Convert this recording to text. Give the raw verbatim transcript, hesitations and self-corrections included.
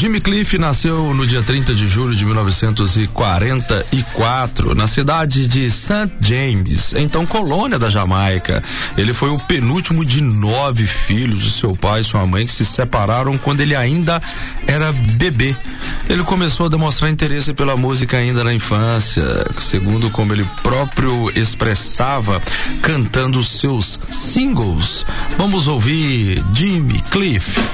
Jimmy Cliff nasceu no dia trinta de julho de mil novecentos e quarenta e quatro, na cidade de Saint James, então colônia da Jamaica. Ele foi o penúltimo de nove filhos de seu pai e sua mãe, que se separaram quando ele ainda era bebê. Ele começou a demonstrar interesse pela música ainda na infância, segundo como ele próprio expressava, cantando seus singles. Vamos ouvir Jimmy Cliff.